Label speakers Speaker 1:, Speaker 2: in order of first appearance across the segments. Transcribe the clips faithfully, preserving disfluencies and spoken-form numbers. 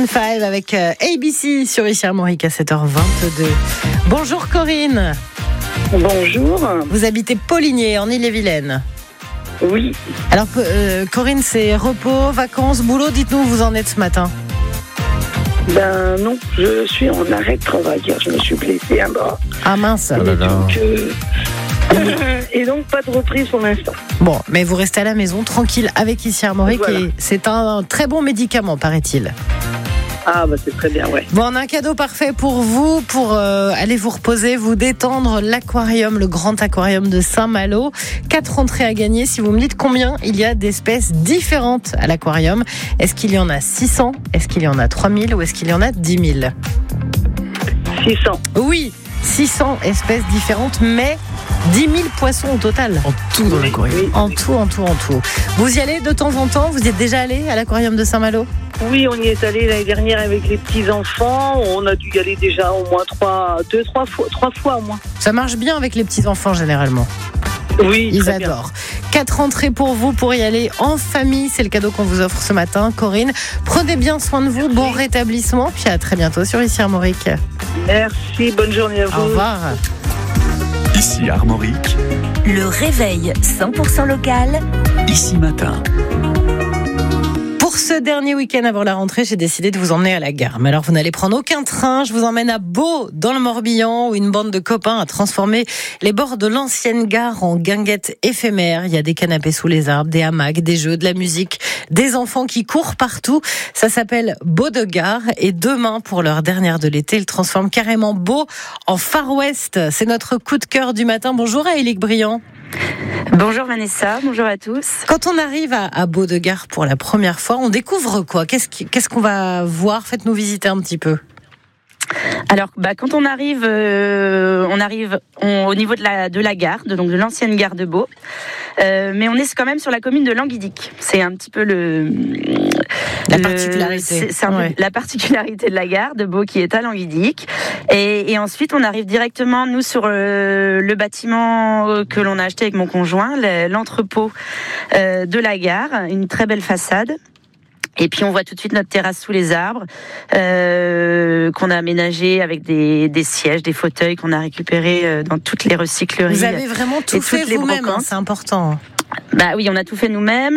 Speaker 1: Maroon five avec A B C sur Ici Armorique à sept heures vingt-deux. Bonjour Corinne.
Speaker 2: Bonjour.
Speaker 1: Vous habitez Poligné en Ille-et-Vilaine.
Speaker 2: Oui.
Speaker 1: Alors euh, Corinne, c'est repos, vacances, boulot, dites-nous où vous en êtes ce matin.
Speaker 2: Ben non, je suis en arrêt de travail. Je me suis blessée un bras.
Speaker 1: Ah mince.
Speaker 2: Et, oh donc, euh, et donc pas de reprise pour l'instant.
Speaker 1: Bon, mais vous restez à la maison tranquille avec Ici Armorique voilà. Et c'est un, un très bon médicament, paraît-il.
Speaker 2: Ah bah c'est très bien, ouais.
Speaker 1: Bon, on a un cadeau parfait pour vous, pour euh, aller vous reposer, vous détendre, l'aquarium, le grand aquarium de Saint-Malo. Quatre entrées à gagner. Si vous me dites combien il y a d'espèces différentes à l'aquarium. Est-ce qu'il y en a six cents? Est-ce qu'il y en a trois mille? Ou est-ce qu'il y en a dix mille?
Speaker 2: six cents.
Speaker 1: Oui, six cents espèces différentes, mais dix mille poissons au total.
Speaker 3: En tout dans l'aquarium.
Speaker 2: Oui, oui.
Speaker 1: En tout, en tout, en tout. Vous y allez de temps en temps? Vous y êtes déjà allé à l'aquarium de Saint-Malo?
Speaker 2: Oui, on y est allé l'année dernière avec les petits-enfants. On a dû y aller déjà au moins trois, deux, trois fois, trois fois au moins.
Speaker 1: Ça marche bien avec les petits-enfants généralement.
Speaker 2: Oui,
Speaker 1: ils
Speaker 2: très
Speaker 1: adorent. Bien. Quatre entrées pour vous pour y aller en famille. C'est le cadeau qu'on vous offre ce matin, Corinne. Prenez bien soin de vous. Bon rétablissement. Puis à très bientôt sur Ici Armorique.
Speaker 2: Merci, bonne journée à vous.
Speaker 1: Au revoir.
Speaker 4: Ici Armorique.
Speaker 5: Le réveil cent pour cent local.
Speaker 4: Ici Matin.
Speaker 1: Pour ce dernier week-end avant la rentrée, j'ai décidé de vous emmener à la gare. Mais alors, vous n'allez prendre aucun train. Je vous emmène à Beau, dans le Morbihan, où une bande de copains a transformé les bords de l'ancienne gare en guinguettes éphémères. Il y a des canapés sous les arbres, des hamacs, des jeux, de la musique, des enfants qui courent partout. Ça s'appelle Beau de Gare. Et demain, pour leur dernière de l'été, ils transforment carrément Beau en Far West. C'est notre coup de cœur du matin. Bonjour à Élique Briand.
Speaker 6: Bonjour Vanessa, bonjour à tous.
Speaker 1: Quand on arrive à, à Beau de Gare pour la première fois, on découvre quoi? Qu'est-ce, qui, qu'est-ce qu'on va voir? Faites-nous visiter un petit peu.
Speaker 6: Alors, bah, quand on arrive, euh, on arrive on, au niveau de la, de la gare, de, donc de l'ancienne gare de Beau, euh, mais on est quand même sur la commune de Languidic. C'est un petit peu le...
Speaker 1: La
Speaker 6: le,
Speaker 1: particularité.
Speaker 6: C'est, c'est un
Speaker 1: ouais.
Speaker 6: peu la particularité de la gare de Beau qui est à Languidic. Et, et ensuite, on arrive directement, nous, sur euh, le bâtiment que l'on a acheté avec mon conjoint, l'entrepôt euh, de la gare, une très belle façade. Et puis on voit tout de suite notre terrasse sous les arbres euh, qu'on a aménagé avec des, des sièges, des fauteuils qu'on a récupérés dans toutes les recycleries.
Speaker 1: Vous avez vraiment tout fait vous-même, hein, c'est important.
Speaker 6: Bah oui, on a tout fait nous-mêmes.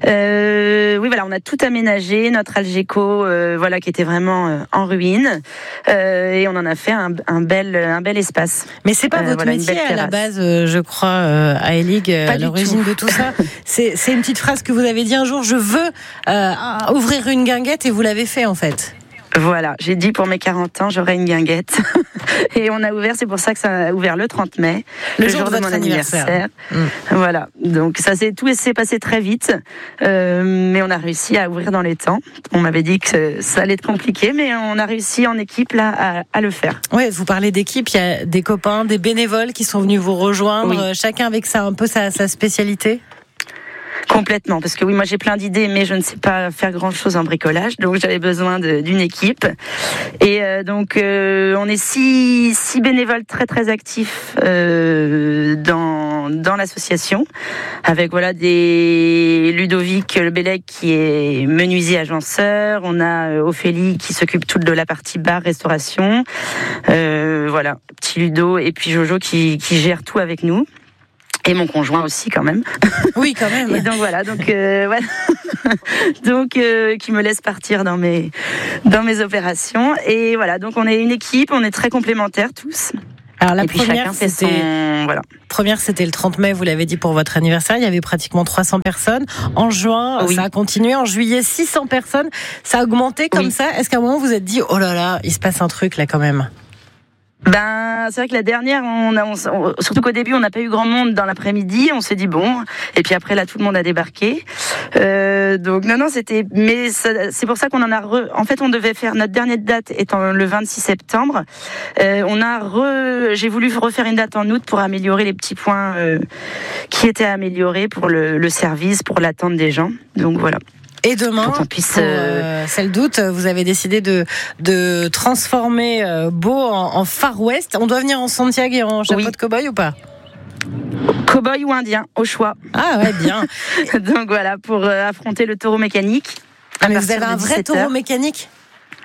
Speaker 6: Euh, oui, voilà, on a tout aménagé, notre Algeco, euh, voilà, qui était vraiment euh, en ruine, euh, et on en a fait un, un bel, un bel espace.
Speaker 1: Mais c'est pas
Speaker 6: euh,
Speaker 1: votre
Speaker 6: voilà,
Speaker 1: métier à la base, euh, je crois, euh, à Éligue, à l'origine de tout ça. C'est, c'est une petite phrase que vous avez dit un jour. Je veux euh, ouvrir une guinguette, et vous l'avez fait en fait.
Speaker 6: Voilà, j'ai dit pour mes quarante ans, j'aurai une guinguette. Et on a ouvert, c'est pour ça que ça a ouvert le trente mai,
Speaker 1: le,
Speaker 6: le
Speaker 1: jour,
Speaker 6: jour de,
Speaker 1: de
Speaker 6: mon
Speaker 1: anniversaire.
Speaker 6: anniversaire. Mmh. Voilà, donc ça c'est tout s'est passé très vite, euh, mais on a réussi à ouvrir dans les temps. On m'avait dit que ça allait être compliqué, mais on a réussi en équipe là à, à le faire.
Speaker 1: Ouais, vous parlez d'équipe, il y a des copains, des bénévoles qui sont venus vous rejoindre, oui. Chacun avec ça un peu sa, sa spécialité.
Speaker 6: Complètement, parce que oui, moi j'ai plein d'idées, mais je ne sais pas faire grand-chose en bricolage, donc j'avais besoin de, d'une équipe. Et euh, donc euh, on est six, six bénévoles très très actifs euh, dans dans l'association, avec voilà des Ludovic Lebellec qui est menuisier agenceur, on a Ophélie qui s'occupe toute de la partie bar restauration, euh, voilà, petit Ludo et puis Jojo qui qui gère tout avec nous. Et mon conjoint aussi quand même.
Speaker 1: Oui, quand même.
Speaker 6: Et donc voilà, donc euh, voilà. donc euh, qui me laisse partir dans mes dans mes opérations. Et voilà, donc on est une équipe, on est très complémentaires tous.
Speaker 1: Alors la
Speaker 6: et puis
Speaker 1: première,
Speaker 6: c'était son... voilà.
Speaker 1: Première, c'était le trente mai, vous l'avez dit pour votre anniversaire. Il y avait pratiquement trois cents personnes. En juin, oui. Ça a continué. En juillet, six cents personnes. Ça a augmenté comme oui. ça. Est-ce qu'à un moment vous vous êtes dit, oh là là, il se passe un truc là quand même?
Speaker 6: Ben, c'est vrai que la dernière, on a, on, surtout qu'au début, on n'a pas eu grand monde dans l'après-midi. On s'est dit bon, et puis après là, tout le monde a débarqué. Euh, donc non, non, c'était, mais ça, c'est pour ça qu'on en a. Re, en fait, on devait faire notre dernière date étant le vingt-six septembre. Euh, on a, re, j'ai voulu refaire une date en août pour améliorer les petits points euh, qui étaient améliorés pour le, le service, pour l'attente des gens. Donc voilà.
Speaker 1: Et demain, pour
Speaker 6: puisse,
Speaker 1: pour, euh, celle d'août, vous avez décidé de, de transformer euh, Beau en, en Far West. On doit venir en Santiago et en chapeau oui. de cow-boy ou pas?
Speaker 6: Cow-boy ou indien, au choix.
Speaker 1: Ah ouais, bien.
Speaker 6: Donc voilà, pour euh, affronter le taureau mécanique.
Speaker 1: Ah, mais vous avez un vrai taureau mécanique?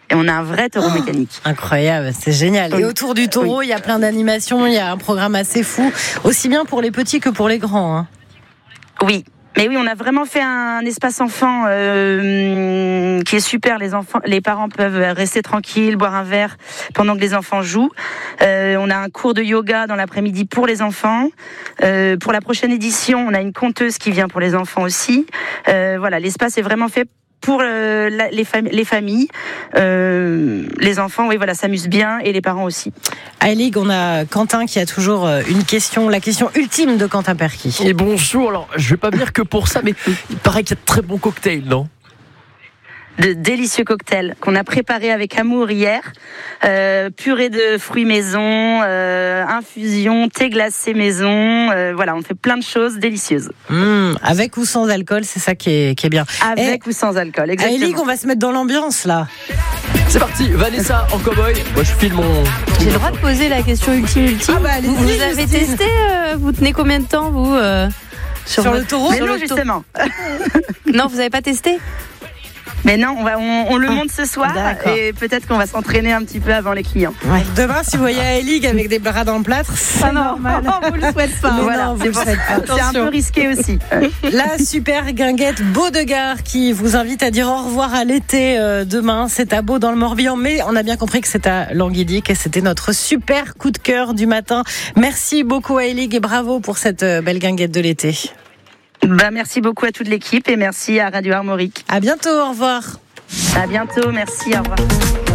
Speaker 6: Et on a un vrai taureau oh, mécanique.
Speaker 1: Incroyable, c'est génial. Oui. Et autour du taureau, oui. il y a plein d'animations, il y a un programme assez fou, aussi bien pour les petits que pour les grands. Hein.
Speaker 6: Oui. Mais oui, on a vraiment fait un espace enfant euh, qui est super. Les enfants, les parents peuvent rester tranquilles, boire un verre pendant que les enfants jouent. Euh, on a un cours de yoga dans l'après-midi pour les enfants. Euh, pour la prochaine édition, on a une conteuse qui vient pour les enfants aussi. Euh, voilà, l'espace est vraiment fait pour euh, la, les, fam- les familles, euh, les enfants, oui, voilà, s'amusent bien et les parents aussi.
Speaker 1: À Ligue, on a Quentin qui a toujours une question, la question ultime de Quentin Perky.
Speaker 3: Et bonjour, alors je vais pas venir que pour ça, mais il paraît qu'il y a de très bons cocktails, non ?
Speaker 6: De délicieux cocktails qu'on a préparés avec amour hier. Euh, purée de fruits maison, euh, infusion, thé glacé maison. Euh, voilà, on fait plein de choses délicieuses.
Speaker 1: Mmh, avec ou sans alcool, c'est ça qui est, qui est bien.
Speaker 6: Avec Et, ou sans alcool, exactement.
Speaker 1: Allez, on va se mettre dans l'ambiance là.
Speaker 3: C'est parti, Vanessa en cow-boy. Moi je file mon...
Speaker 7: J'ai le droit de poser la question ultime ultime.
Speaker 1: Ah bah,
Speaker 7: vous, vous avez testé, euh, vous tenez combien de temps vous euh,
Speaker 1: sur, sur le taureau?
Speaker 6: Mais non, justement.
Speaker 7: Non, vous n'avez pas testé?
Speaker 6: Mais non, on, va, on, on le monte ce soir.
Speaker 1: D'accord.
Speaker 6: Et peut-être qu'on va s'entraîner un petit peu avant les clients.
Speaker 1: Ouais. Demain, si vous voyez Aélig avec des bras dans le plâtre, c'est pas normal.
Speaker 6: On vous le souhaite pas.
Speaker 1: Voilà, non, vous le souhaite pas.
Speaker 6: C'est un peu risqué aussi.
Speaker 1: La super guinguette Beau-de-Gard qui vous invite à dire au revoir à l'été euh, demain. C'est à Beau dans le Morbihan, mais on a bien compris que c'est à Languidic et c'était notre super coup de cœur du matin. Merci beaucoup Aélig et bravo pour cette euh, belle guinguette de l'été.
Speaker 6: Bah, merci beaucoup à toute l'équipe et merci à Radio Armorique.
Speaker 1: À bientôt, au revoir.
Speaker 6: À bientôt, merci, au revoir.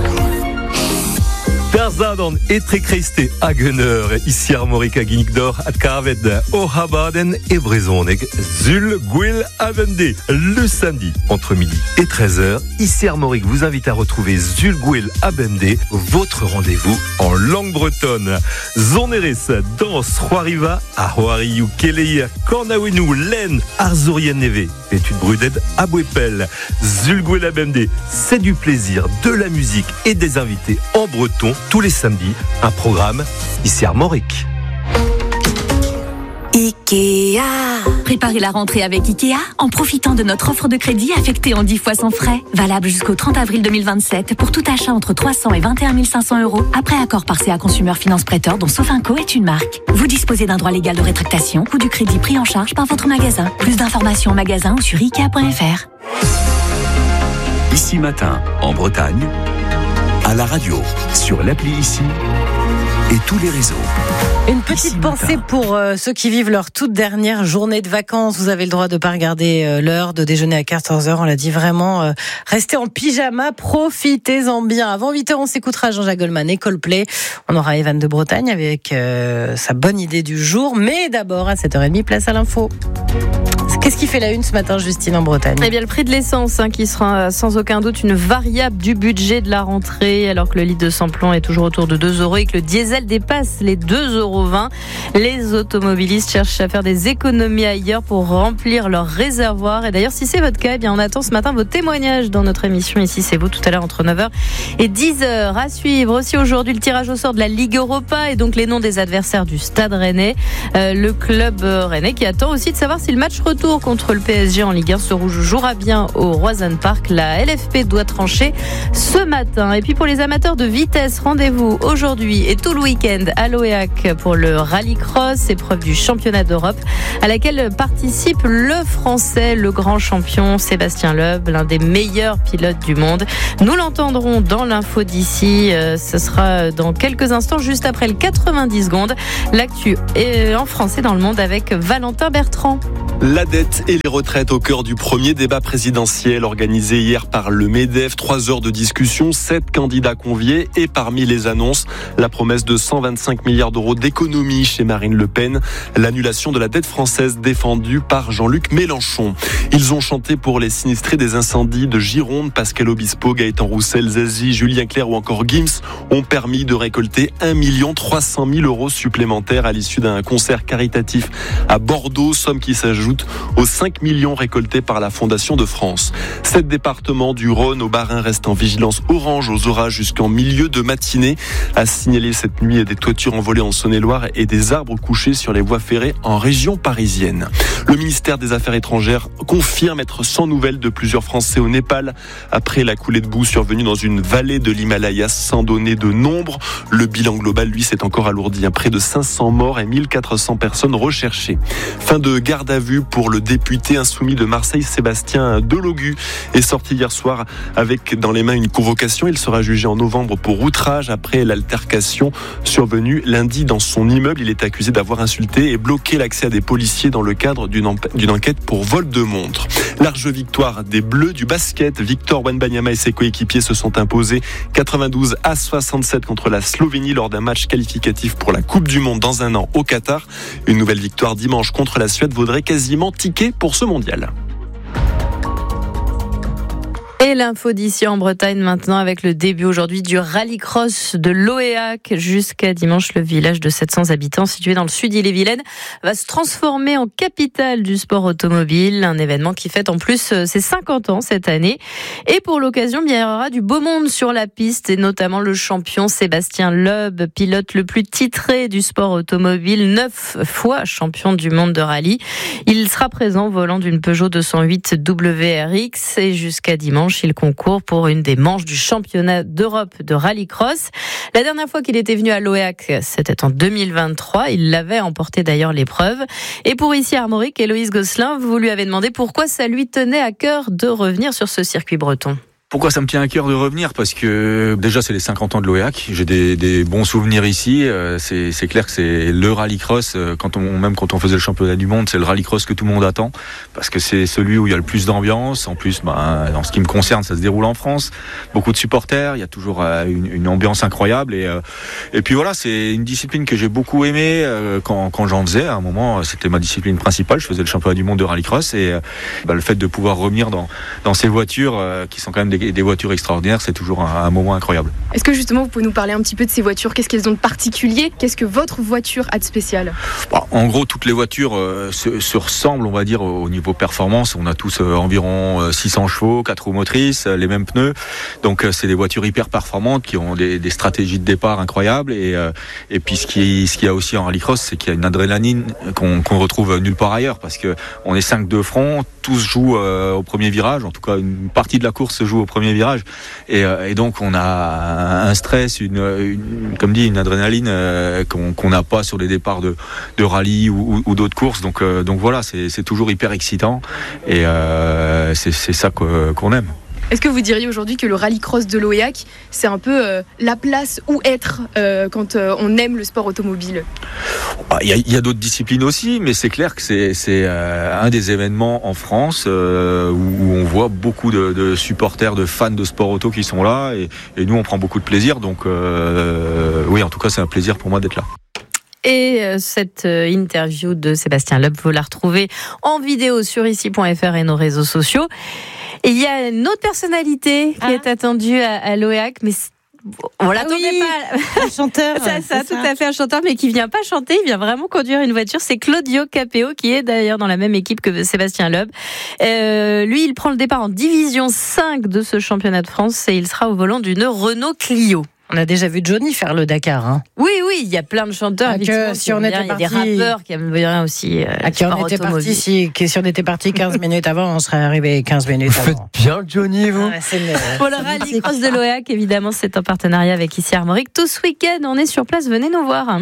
Speaker 8: Daar dan etrekreiste agener, ici Armorique à Guinigdor, à Kavet, au Habaden et Brezonek, Zul, Gwil, Avende. Le samedi, entre midi et treize heures, ici Armorique vous invite à retrouver Zul, Gwil, Abende, votre rendez-vous en langue bretonne. Zoneres, danse, Roariva, à Roariou, Keleia, Kornawenu, Len, Arzurien Neve, étude Bruded, Abouepel, Zul, Gwil, Abende. C'est du plaisir, de la musique et des invités en breton. Tous les samedis, un programme ici Armorique.
Speaker 5: Ikea. Préparez la rentrée avec Ikea en profitant de notre offre de crédit affectée en dix fois sans frais. Valable jusqu'au trente avril deux mille vingt-sept pour tout achat entre trois cents et vingt et un mille cinq cents euros. Après accord par C A Consumer Finance Prêteur dont Sofinco est une marque. Vous disposez d'un droit légal de rétractation ou du crédit pris en charge par votre magasin. Plus d'informations en magasin ou sur ikea point f r.
Speaker 4: Ici Matin, en Bretagne, à la radio, sur l'appli Ici et tous les réseaux.
Speaker 1: Une petite pensée pour euh, ceux qui vivent leur toute dernière journée de vacances. Vous avez le droit de ne pas regarder euh, l'heure de déjeuner à quatorze heures. On l'a dit vraiment, euh, restez en pyjama, profitez-en bien. Avant huit heures, on s'écoutera Jean-Jacques Goldman et Coldplay. On aura Evan de Bretagne avec euh, sa bonne idée du jour. Mais d'abord, à sept heures trente, place à l'info. Qu'est-ce qui fait la une ce matin, Justine, en Bretagne ?
Speaker 7: Eh bien, le prix de l'essence, hein, qui sera sans aucun doute une variable du budget de la rentrée, alors que le litre de samplon est toujours autour de deux euros et que le diesel dépasse les deux euros vingt. Les automobilistes cherchent à faire des économies ailleurs pour remplir leurs réservoirs. Et d'ailleurs, si c'est votre cas, eh bien, on attend ce matin vos témoignages dans notre émission Ici c'est vous, tout à l'heure entre neuf heures et dix heures. À suivre aussi aujourd'hui le tirage au sort de la Ligue Europa et donc les noms des adversaires du Stade Rennais. Euh, le club rennais qui attend aussi de savoir si le match retour contre le P S G en Ligue un se jouera bien au Roazhon Park. La L F P doit trancher ce matin. Et puis pour les amateurs de vitesse, rendez-vous aujourd'hui et tout le week-end à l'Oéac pour le rallycross, épreuve du championnat d'Europe à laquelle participe le Français, le grand champion Sébastien Loeb, l'un des meilleurs pilotes du monde. Nous l'entendrons dans l'info d'ici. Euh, ce sera dans quelques instants, juste après le quatre-vingt-dix secondes. L'actu est en France et dans le monde avec Valentin Bertrand.
Speaker 9: La dette et les retraites au cœur du premier débat présidentiel organisé hier par le MEDEF. Trois heures de discussion, sept candidats conviés et parmi les annonces, la promesse de cent vingt-cinq milliards d'euros d'économie chez Marine Le Pen, l'annulation de la dette française défendue par Jean-Luc Mélenchon. Ils ont chanté pour les sinistrés des incendies de Gironde, Pascal Obispo, Gaëtan Roussel, Zazie, Julien Clerc ou encore Gims ont permis de récolter un million trois cent mille euros supplémentaires à l'issue d'un concert caritatif à Bordeaux, somme qui s'ajoute aux cinq millions récoltés par la Fondation de France. Sept départements du Rhône au Bas-Rhin restent en vigilance orange aux orages jusqu'en milieu de matinée. À signaler cette nuit des toitures envolées en Saône-et-Loire et des arbres couchés sur les voies ferrées en région parisienne. Le ministère des Affaires étrangères confirme être sans nouvelles de plusieurs Français au Népal après la coulée de boue survenue dans une vallée de l'Himalaya sans donner de nombre. Le bilan global, lui, s'est encore alourdi. Près de cinq cents morts et mille quatre cents personnes recherchées. Fin de garde à vue pour le député insoumis de Marseille, Sébastien Delogu, est sorti hier soir avec dans les mains une convocation. Il sera jugé en novembre pour outrage après l'altercation survenue lundi dans son immeuble. Il est accusé d'avoir insulté et bloqué l'accès à des policiers dans le cadre d'une, en- d'une enquête pour vol de montre. Large victoire des Bleus du basket. Victor Wembanyama et ses coéquipiers se sont imposés quatre-vingt-douze à soixante-sept contre la Slovénie lors d'un match qualificatif pour la Coupe du Monde dans un an au Qatar. Une nouvelle victoire dimanche contre la Suède vaudrait quasiment ticket pour ce mondial.
Speaker 7: Et l'info d'ici en Bretagne maintenant avec le début aujourd'hui du rallycross de Loéac jusqu'à dimanche. Le village de sept cents habitants situé dans le sud Ille-et-Vilaine va se transformer en capitale du sport automobile. Un événement qui fête en plus ses cinquante ans cette année. Et pour l'occasion, bien, il y aura du beau monde sur la piste et notamment le champion Sébastien Loeb, pilote le plus titré du sport automobile, neuf fois champion du monde de rallye. Il sera présent au volant d'une Peugeot deux cent huit W R X et jusqu'à dimanche, il concourt pour une des manches du championnat d'Europe de rallycross. La dernière fois qu'il était venu à Loéac, c'était en deux mille vingt-trois. Il l'avait emporté d'ailleurs l'épreuve. Et pour ici Armorique, Héloïse Gosselin, vous lui avez demandé pourquoi ça lui tenait à cœur de revenir sur ce circuit breton.
Speaker 10: Pourquoi ça me tient à cœur de revenir ? Parce que déjà c'est les cinquante ans de Loéac, j'ai des, des bons souvenirs ici. C'est, c'est clair que c'est le rallycross. Quand on, même quand on faisait le championnat du monde, c'est le rallycross que tout le monde attend parce que c'est celui où il y a le plus d'ambiance. En plus, ben, en ce qui me concerne, ça se déroule en France. Beaucoup de supporters, il y a toujours une, une ambiance incroyable et et puis voilà, c'est une discipline que j'ai beaucoup aimée quand, quand j'en faisais. À un moment, c'était ma discipline principale. Je faisais le championnat du monde de rallycross et ben, le fait de pouvoir revenir dans dans ces voitures qui sont quand même des des voitures extraordinaires, c'est toujours un, un moment incroyable.
Speaker 11: Est-ce que justement vous pouvez nous parler un petit peu de ces voitures ? Qu'est-ce qu'elles ont de particulier ? Qu'est-ce que votre voiture a de spécial ?
Speaker 10: Bon, en gros, toutes les voitures euh, se, se ressemblent, on va dire, au niveau performance. On a tous euh, environ euh, six cents chevaux, quatre roues motrices, euh, les mêmes pneus. Donc euh, c'est des voitures hyper performantes qui ont des, des stratégies de départ incroyables. Et, euh, et puis ce qui, ce qu'il y a aussi en rallycross, c'est qu'il y a une adrénaline qu'on, qu'on retrouve nulle part ailleurs parce que on est cinq de front, tous jouent euh, au premier virage. En tout cas, une partie de la course se joue au premier virage et, euh, et donc on a un stress, une, une comme dit, une adrénaline euh, qu'on, qu'on n'a pas sur les départs de, de rallye ou, ou, ou d'autres courses. Donc, euh, donc voilà, c'est, c'est toujours hyper excitant et euh, c'est, c'est ça que, qu'on aime.
Speaker 11: Est-ce que vous diriez aujourd'hui que le rallycross de Loéac, c'est un peu euh, la place où être euh, quand euh, on aime le sport automobile ?
Speaker 10: Il y a, il y a d'autres disciplines aussi, mais c'est clair que c'est, c'est euh, un des événements en France euh, où, où on voit beaucoup de, de supporters, de fans de sport auto qui sont là et, et nous on prend beaucoup de plaisir. Donc euh, oui, en tout cas c'est un plaisir pour moi d'être là.
Speaker 7: Et cette interview de Sébastien Loeb, vous la retrouvez en vidéo sur ici point f r et nos réseaux sociaux. Et il y a une autre personnalité qui ah. est attendue à, à Loéac, mais on l'attendait
Speaker 1: oui,
Speaker 7: pas.
Speaker 1: Un chanteur.
Speaker 7: ça, ça, c'est tout ça. à fait un chanteur, mais qui vient pas chanter, il vient vraiment conduire une voiture. C'est Claudio Capéo, qui est d'ailleurs dans la même équipe que Sébastien Loeb. Euh, lui, il prend le départ en division cinq de ce championnat de France et il sera au volant d'une Renault Clio.
Speaker 1: On a déjà vu Johnny faire le Dakar. Hein.
Speaker 7: Oui, oui, il y a plein de chanteurs.
Speaker 1: Ah, que, si on était
Speaker 7: bien, parti... Il y a des rappeurs qui aiment bien aussi. Euh,
Speaker 1: ah, qui on était parti, si, si on était parti quinze minutes avant, on serait arrivé quinze minutes
Speaker 3: vous
Speaker 1: avant.
Speaker 3: Vous faites bien, Johnny, vous.
Speaker 1: Ah, c'est le...
Speaker 7: Pour le rallycross de Loéac, évidemment, c'est en partenariat avec ici Armorique. Tout ce week-end, on est sur place, venez nous voir.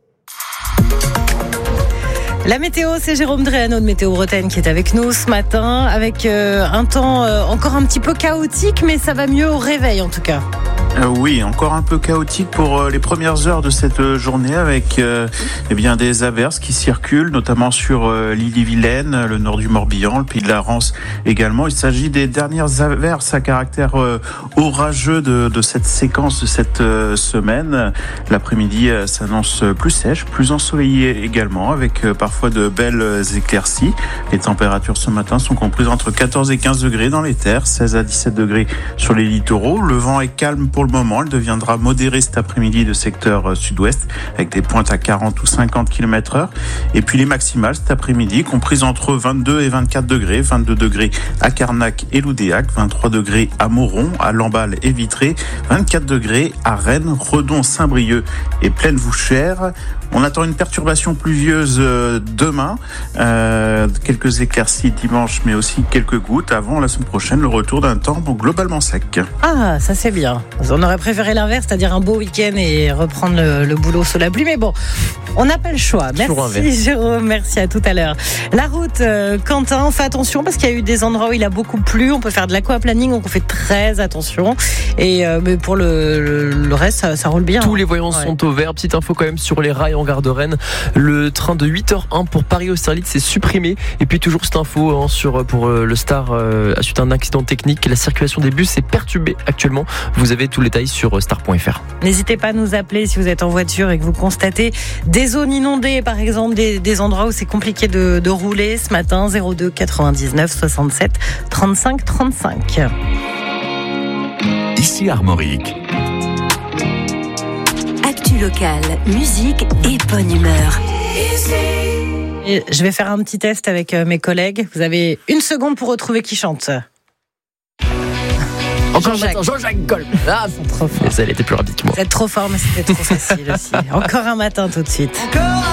Speaker 1: La météo, c'est Jérôme Dréano de Météo Bretagne qui est avec nous ce matin, avec euh, un temps euh, encore un petit peu chaotique, mais ça va mieux au réveil en tout cas.
Speaker 12: Euh, oui, encore un peu chaotique pour euh, les premières heures de cette euh, journée avec euh, eh bien des averses qui circulent, notamment sur euh, l'Ille-et-Vilaine, le nord du Morbihan, le Pays de la Rance également. Il s'agit des dernières averses à caractère euh, orageux de, de cette séquence de cette euh, semaine. L'après-midi euh, s'annonce plus sèche, plus ensoleillé également, avec euh, parfois de belles éclaircies. Les températures ce matin sont comprises entre quatorze et quinze degrés dans les terres, seize à dix-sept degrés sur les littoraux. Le vent est calme pour pour le moment. Elle deviendra modérée cet après-midi de secteur sud-ouest avec des pointes à quarante ou cinquante kilomètres heure. Et puis les maximales cet après-midi comprises entre vingt-deux et vingt-quatre degrés. vingt-deux degrés à Carnac et Loudéac, vingt-trois degrés à Mauron, à Lamballe et Vitré, vingt-quatre degrés à Rennes, Redon, Saint-Brieuc et Plaine-Vouchère. On attend une perturbation pluvieuse demain, euh, quelques éclaircies dimanche, mais aussi quelques gouttes avant la semaine prochaine, le retour d'un temps donc globalement sec.
Speaker 1: Ah, ça c'est bien. On aurait préféré l'inverse, c'est-à-dire un beau week-end et reprendre le, le boulot sous la pluie, mais bon, on n'a pas le choix. Merci Jérôme, merci, à tout à l'heure. La route, euh, Quentin, on fait attention parce qu'il y a eu des endroits où il a beaucoup plu, on peut faire de l'aquaplaning, donc on fait très attention. Et euh, mais pour le, le, le reste, ça, ça roule bien.
Speaker 3: Tous les voyants ouais. sont au vert. Petite info quand même sur les rails en gare de Rennes. Le train de huit heures un pour Paris-Austerlitz est supprimé. Et puis toujours cette info hein, sur, pour euh, le Star, euh, suite à un accident technique, la circulation des bus est perturbée actuellement. Vous avez tous les détails sur star point f r.
Speaker 1: N'hésitez pas à nous appeler si vous êtes en voiture et que vous constatez des zones inondées, par exemple des, des endroits où c'est compliqué de, de rouler ce matin. Zéro deux quatre-vingt-dix-neuf soixante-sept trente-cinq trente-cinq.
Speaker 4: Ici Armorique.
Speaker 5: Actu locale, musique et bonne humeur.
Speaker 1: Et je vais faire un petit test avec mes collègues. Vous avez une seconde pour retrouver qui chante.
Speaker 3: Encore Jean-Jacques. Jean-Jacques Gold. Ah, c'est trop fort. Elle était plus rapide que moi.
Speaker 1: Vous êtes trop fort, mais c'était trop facile aussi. Encore un matin tout de suite. Encore